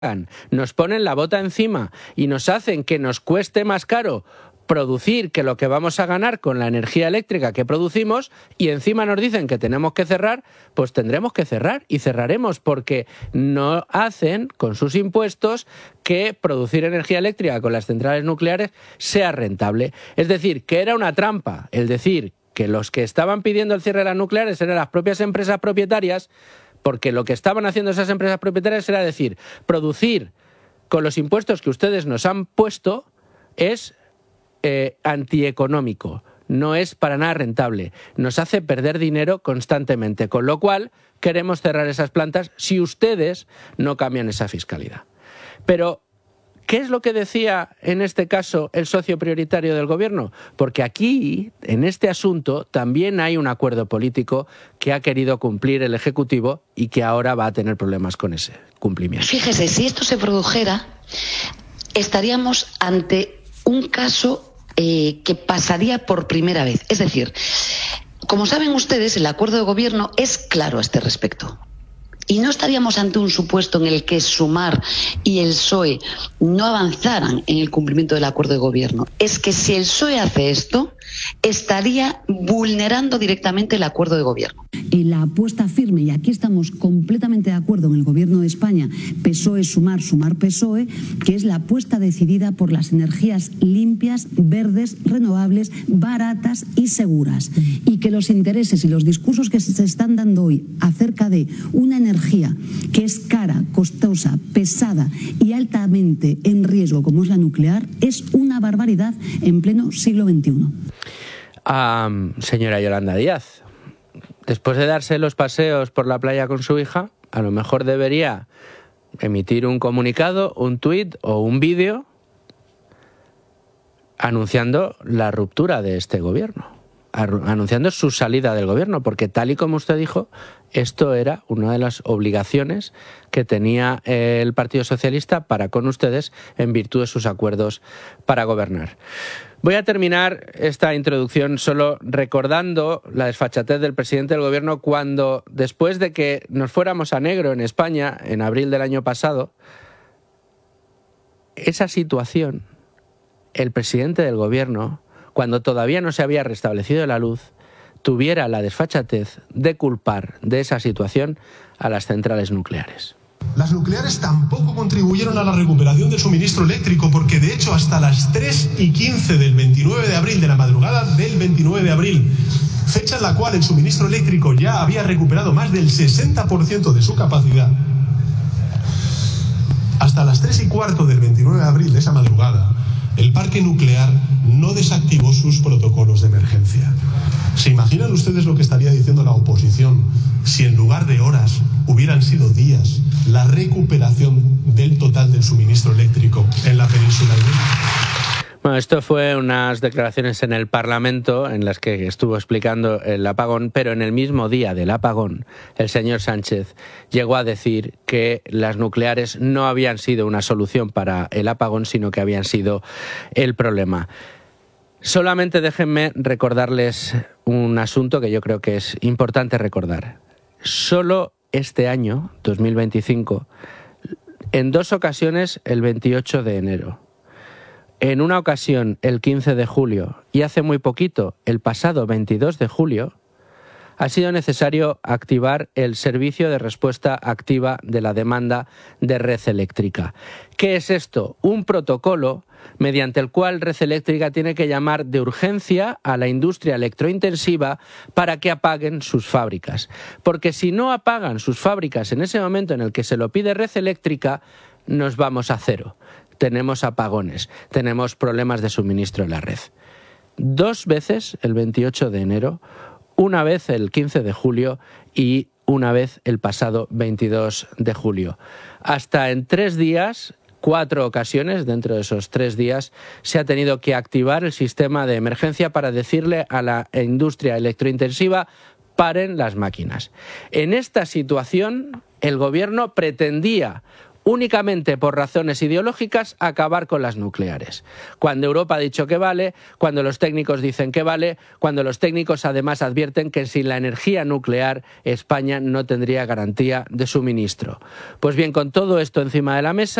nos ponen la bota encima y nos hacen que nos cueste más caro producir que lo que vamos a ganar con la energía eléctrica que producimos, y encima nos dicen que tenemos que cerrar, pues tendremos que cerrar y cerraremos, porque no hacen con sus impuestos que producir energía eléctrica con las centrales nucleares sea rentable. Es decir, que era una trampa el decir que los que estaban pidiendo el cierre de las nucleares eran las propias empresas propietarias, porque lo que estaban haciendo esas empresas propietarias era decir, producir con los impuestos que ustedes nos han puesto es antieconómico, no es para nada rentable, nos hace perder dinero constantemente, con lo cual queremos cerrar esas plantas si ustedes no cambian esa fiscalidad. Pero, ¿qué es lo que decía en este caso el socio prioritario del gobierno? Porque aquí, en este asunto, también hay un acuerdo político que ha querido cumplir el Ejecutivo y que ahora va a tener problemas con ese cumplimiento. Fíjese, si esto se produjera, estaríamos ante un caso que pasaría por primera vez. Es decir, como saben ustedes, el acuerdo de gobierno es claro a este respecto. Y no estaríamos ante un supuesto en el que Sumar y el PSOE no avanzaran en el cumplimiento del acuerdo de gobierno. Es que si el PSOE hace esto, estaría vulnerando directamente el acuerdo de gobierno. La apuesta firme, y aquí estamos completamente de acuerdo en el Gobierno de España, PSOE, Sumar, Sumar, PSOE, que es la apuesta decidida por las energías limpias, verdes, renovables, baratas y seguras. Y que los intereses y los discursos que se están dando hoy acerca de una energía que es cara, costosa, pesada y altamente en riesgo, como es la nuclear, es una barbaridad en pleno siglo XXI. Señora Yolanda Díaz, después de darse los paseos por la playa con su hija, a lo mejor debería emitir un comunicado, un tuit o un vídeo anunciando la ruptura de este gobierno, anunciando su salida del gobierno, porque tal y como usted dijo, esto era una de las obligaciones que tenía el Partido Socialista para con ustedes en virtud de sus acuerdos para gobernar. Voy a terminar esta introducción solo recordando la desfachatez del presidente del gobierno cuando, después de que nos fuéramos a negro en España en abril del año pasado, esa situación, el presidente del gobierno, cuando todavía no se había restablecido la luz, tuviera la desfachatez de culpar de esa situación a las centrales nucleares. Las nucleares tampoco contribuyeron a la recuperación del suministro eléctrico, porque de hecho hasta las 3:15 del 29 de abril, de la madrugada del 29 de abril, fecha en la cual el suministro eléctrico ya había recuperado más del 60% de su capacidad, hasta las 3:15 del 29 de abril de esa madrugada, el parque nuclear no desactivó sus protocolos de emergencia. ¿Se imaginan ustedes lo que estaría diciendo la oposición si en lugar de horas hubieran sido días la recuperación del total del suministro eléctrico en la península ibérica? Bueno, esto fue unas declaraciones en el Parlamento en las que estuvo explicando el apagón, pero en el mismo día del apagón, el señor Sánchez llegó a decir que las nucleares no habían sido una solución para el apagón, sino que habían sido el problema. Solamente déjenme recordarles un asunto que yo creo que es importante recordar. Solo este año, 2025, en dos ocasiones el 28 de enero, en una ocasión el 15 de julio y hace muy poquito, el pasado 22 de julio, ha sido necesario activar el servicio de respuesta activa de la demanda de Red Eléctrica. ¿Qué es esto? Un protocolo mediante el cual Red Eléctrica tiene que llamar de urgencia a la industria electrointensiva para que apaguen sus fábricas. Porque si no apagan sus fábricas en ese momento en el que se lo pide Red Eléctrica, nos vamos a cero. Tenemos apagones, tenemos problemas de suministro en la red. Dos veces el 28 de enero, una vez el 15 de julio y una vez el pasado 22 de julio. Hasta en 3 días, 4 ocasiones dentro de esos 3 días, se ha tenido que activar el sistema de emergencia para decirle a la industria electrointensiva: paren las máquinas. En esta situación, el gobierno pretendía únicamente por razones ideológicas, acabar con las nucleares. Cuando Europa ha dicho que vale, cuando los técnicos dicen que vale, cuando los técnicos además advierten que sin la energía nuclear España no tendría garantía de suministro. Pues bien, con todo esto encima de la mesa,